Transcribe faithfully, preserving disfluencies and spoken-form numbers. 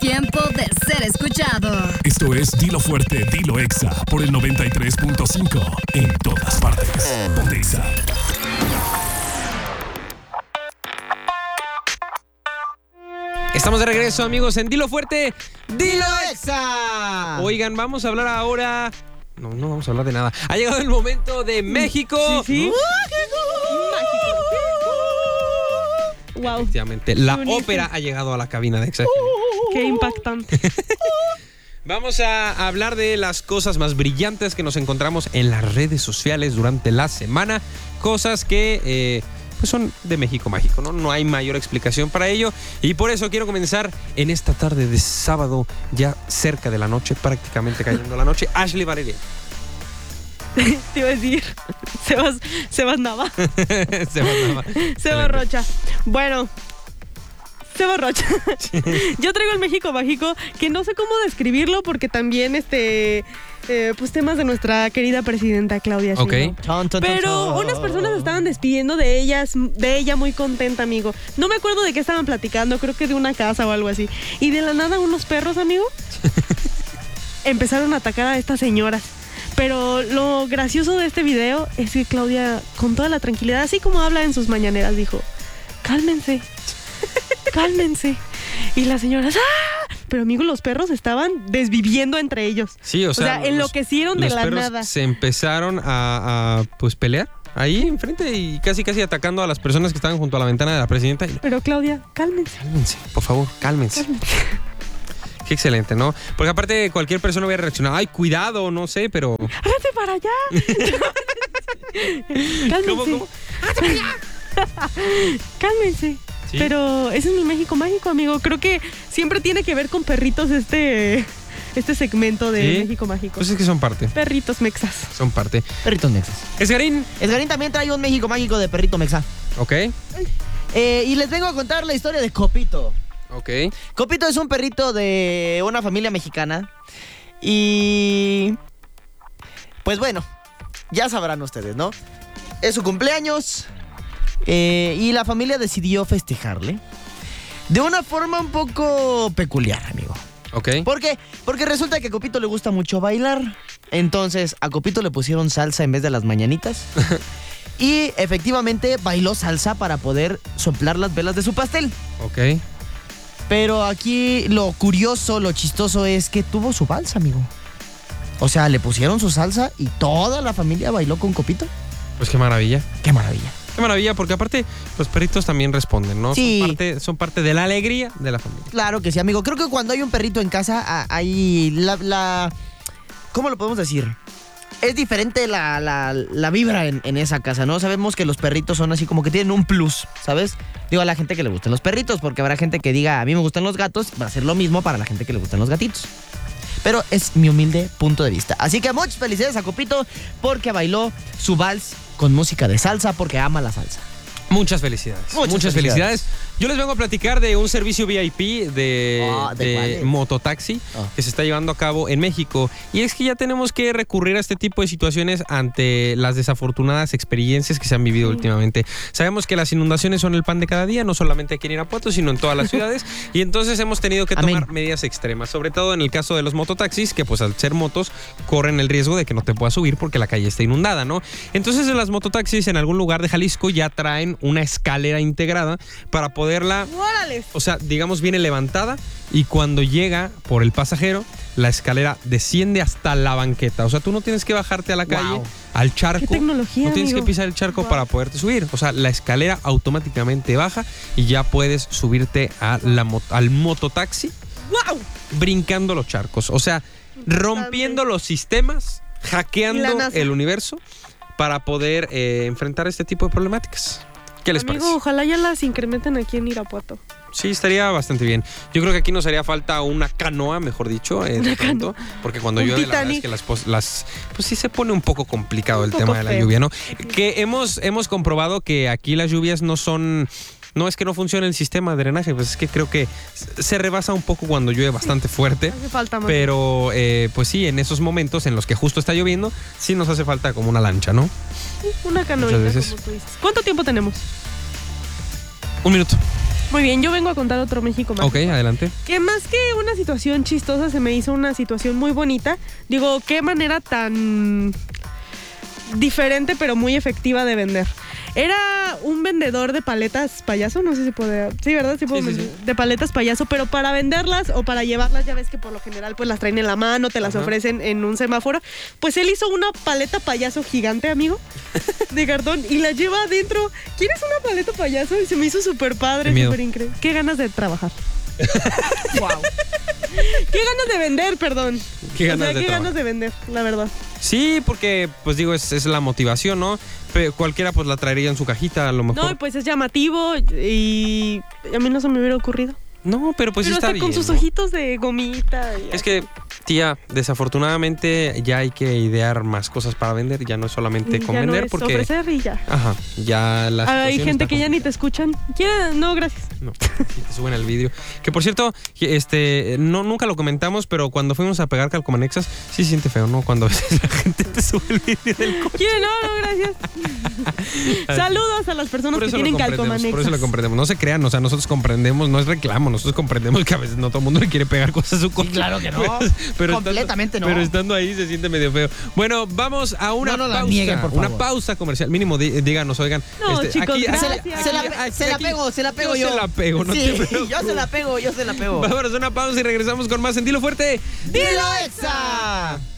tiempo de ser escuchado. Esto es Dilo Fuerte, Dilo Exa por el noventa y tres punto cinco en todas partes. Ponte Exa. Estamos de regreso, amigos, en Dilo Fuerte, Dilo Exa. Oigan, vamos a hablar ahora... No, no vamos a hablar de nada. Ha llegado el momento de México. Sí, sí. ¿No? Wow. Efectivamente, la Bonito. ópera ha llegado a la cabina de Exa. Qué impactante. Vamos a hablar de las cosas más brillantes que nos encontramos en las redes sociales durante la semana. Cosas que eh, pues son de México mágico, ¿no? No hay mayor explicación para ello. Y por eso quiero comenzar en esta tarde de sábado, ya cerca de la noche, prácticamente cayendo la noche. Ashley Valeria. Te iba a decir, Sebas, Sebas Nava. Sebas Nava. Sebas Rocha. Bueno, Sebas Rocha. Yo traigo el México mágico, que no sé cómo describirlo, porque también este, eh, pues temas de nuestra querida presidenta Claudia Sheinbaum. Ok. Chon, chon, Pero chon, chon. unas personas estaban despidiendo de ellas, de ella muy contenta, amigo. No me acuerdo de qué estaban platicando, creo que de una casa o algo así. Y de la nada unos perros, amigo, empezaron a atacar a estas señoras. Pero lo gracioso de este video es que Claudia, con toda la tranquilidad, así como habla en sus mañaneras, dijo: cálmense, cálmense. Y las señoras, ¡ah! Pero amigo, los perros estaban desviviendo entre ellos. Sí, o sea, O sea, enloquecieron de los la perros nada. se empezaron a, a pues pelear ahí enfrente y casi casi atacando a las personas que estaban junto a la ventana de la presidenta. Y, Pero Claudia, cálmense. cálmense, por favor, cálmense. Qué excelente, ¿no? Porque aparte cualquier persona hubiera reaccionado, ay, cuidado, no sé, pero... ¡Hágase para allá! Cálmense. ¿Cómo, cómo? Cálmense. Sí. Pero ese es mi México mágico, amigo. Creo que siempre tiene que ver con perritos este, este segmento de ¿Sí? México mágico. Pues es que son parte, Perritos mexas. son parte. Perritos mexas. Esgarín. Esgarín también trae un México mágico de perrito mexa. Ok, Eh, y les vengo a contar la historia de Copito. ok. Copito es un perrito de una familia mexicana. Y... pues bueno, ya sabrán ustedes, ¿no? Es su cumpleaños. eh, y la familia decidió festejarle de una forma un poco peculiar, amigo. Ok. ¿Por qué? Porque resulta que a Copito le gusta mucho bailar. Entonces, a Copito le pusieron salsa en vez de las mañanitas. Y efectivamente bailó salsa para poder soplar las velas de su pastel. Ok. Pero aquí lo curioso, lo chistoso es que tuvo su vals, amigo. O sea, le pusieron su salsa y toda la familia bailó con Copito. Pues qué maravilla. ¡Qué maravilla! Qué maravilla, porque aparte los perritos también responden, ¿no? Sí. Son parte, son parte de la alegría de la familia. Claro que sí, amigo. Creo que cuando hay un perrito en casa, a- hay la... la ¿cómo lo podemos decir? Es diferente la, la, la vibra en, en esa casa, ¿no? Sabemos que los perritos son así como que tienen un plus, ¿sabes? Digo, a la gente que le gustan los perritos, porque habrá gente que diga, a mí me gustan los gatos, va a ser lo mismo para la gente que le gustan los gatitos. Pero es mi humilde punto de vista. Así que muchas felicidades a Copito porque bailó su vals con música de salsa porque ama la salsa. Muchas felicidades. Muchas Muchas, felicidades. felicidades. Yo les vengo a platicar de un servicio V I P de, Ah, ¿de de cuál es? mototaxi Ah. que se está llevando a cabo en México. Y es que ya tenemos que recurrir a este tipo de situaciones ante las desafortunadas experiencias que se han vivido últimamente. Sabemos que las inundaciones son el pan de cada día, no solamente aquí en Irapuato, sino en todas las ciudades. Y entonces hemos tenido que tomar Amén. medidas extremas, sobre todo en el caso de los mototaxis, que pues al ser motos corren el riesgo de que no te puedas subir porque la calle está inundada, ¿no? Entonces en las mototaxis en algún lugar de Jalisco ya traen una escalera integrada para poderla, ¡Órales! o sea, digamos viene levantada y cuando llega por el pasajero, la escalera desciende hasta la banqueta. O sea, tú no tienes que bajarte a la calle, Wow. al charco. ¡Qué tecnología, No tienes amigo! que pisar el charco Wow. para poderte subir. O sea, la escalera automáticamente baja y ya puedes subirte a la mo- al mototaxi ¡Wow! brincando los charcos. O sea, rompiendo los sistemas, Y hackeando la NASA. el universo para poder eh, enfrentar este tipo de problemáticas. ¿Qué les Amigo, parece? ojalá ya las incrementen aquí en Irapuato. Sí, estaría bastante bien. Yo creo que aquí nos haría falta una canoa, mejor dicho, eh, de pronto, porque cuando Un llueve la verdad es Titanic. que las, pos- las pues sí se pone un poco complicado Un el poco tema de la feo. lluvia, ¿no? Que hemos hemos comprobado que aquí las lluvias no son no es que no funcione el sistema de drenaje, pues es que creo que se rebasa un poco cuando llueve bastante fuerte. Hace falta más. Pero, eh, pues sí, en esos momentos en los que justo está lloviendo, sí nos hace falta como una lancha, ¿no? Una canoita, Muchas veces. como tú dices. ¿Cuánto tiempo tenemos? Un minuto. Muy bien, yo vengo a contar otro México mágico. Ok, adelante. Que más que una situación chistosa, se me hizo una situación muy bonita. Digo, qué manera tan diferente pero muy efectiva de vender. Era un vendedor de paletas payaso, no sé si puede... Sí, ¿verdad? Sí puedo Sí, sí, vender. De paletas payaso, pero para venderlas o para llevarlas, ya ves que por lo general pues las traen en la mano, te las Ajá. ofrecen en un semáforo. Pues él hizo una paleta payaso gigante, amigo, de cartón, y la lleva adentro. ¿Quieres una paleta payaso? Y se me hizo súper padre, Qué miedo. súper increíble. Qué ganas de trabajar. Wow. Qué ganas de vender, perdón. Qué O ganas sea, de qué trabajar. ganas de vender, la verdad. Sí, porque, pues digo, es, es la motivación, ¿no? Pe- cualquiera pues la traería en su cajita, a lo mejor. No, y pues es llamativo y a mí no se me hubiera ocurrido. No, pero pues sí Pero está hasta bien, con sus ¿no? ojitos de gomita. y Es así. que, tía, desafortunadamente ya hay que idear más cosas para vender. Ya no es solamente Y con ya no vender, es porque... ofrecer y ya. Ajá, ya la Hay situación gente está que ya ni complicada. te escuchan. ¿Quieren? No, gracias. No, sí te suben el vídeo. Que por cierto, este, no, nunca lo comentamos, pero cuando fuimos a pegar calcomanexas, sí se siente feo, ¿no? Cuando a veces la gente te sube el vídeo del coche. ¿Quieren? No, no, gracias. Saludos a las personas que lo tienen comprendemos, calcomanexas. por eso lo comprendemos. No se crean, o sea, nosotros comprendemos, no es reclamo, nosotros comprendemos que a veces no todo el mundo le quiere pegar cosas a su coche. claro que no. Pero Completamente estando, no. Pero estando ahí se siente medio feo. Bueno, vamos a una No nos la pausa. nieguen, por Una favor. pausa comercial. Mínimo, dí- díganos, oigan. No, chicos, aquí, gracias. aquí- Se Se la, aquí- pe- aquí- se la aquí- pego, se la pego yo. Yo se la pego, no sí, te preocupes. yo se la pego, yo se la pego. Vámonos a una pausa y regresamos con más en Dilo Fuerte. ¡Dilo Exa!